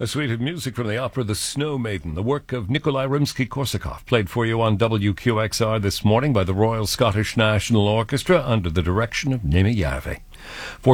A suite of music from the opera The Snow Maiden, the work of Nikolai Rimsky-Korsakov, played for you on WQXR this morning by the Royal Scottish National Orchestra under the direction of Nimi Järvi.